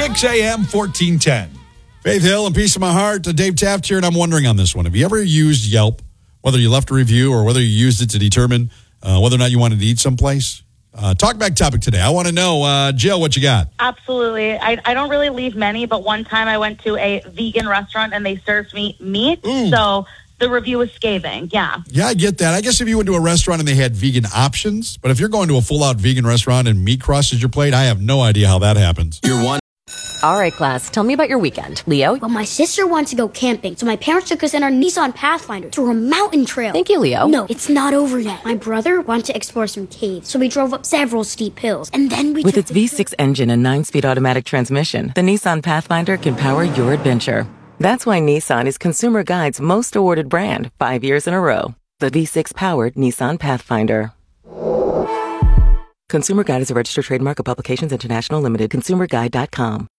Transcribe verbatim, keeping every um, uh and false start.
six a.m. fourteen ten. Faith Hill and Peace of My Heart. Dave Taft here, and I'm wondering on this one. Have you ever used Yelp, whether you left a review or whether you used it to determine uh, whether or not you wanted to eat someplace? Uh, talk back topic today. I want to know, uh, Jill, what you got? Absolutely. I, I don't really leave many, but one time I went to a vegan restaurant and they served me meat. Mm. So the review was scathing. Yeah. Yeah, I get that. I guess if you went to a restaurant and they had vegan options, but if you're going to a full-out vegan restaurant and meat crosses your plate, I have no idea how that happens. You're one. All right, class, tell me about your weekend. Leo? Well, my sister wanted to go camping, so my parents took us in our Nissan Pathfinder to a mountain trail. Thank you, Leo. No, it's not over yet. My brother wanted to explore some caves, so we drove up several steep hills, and then we With took its the V six engine and nine-speed automatic transmission, the Nissan Pathfinder can power your adventure. That's why Nissan is Consumer Guide's most awarded brand five years in a row. The V six-powered Nissan Pathfinder. Consumer Guide is a registered trademark of Publications International Limited. consumer guide dot com.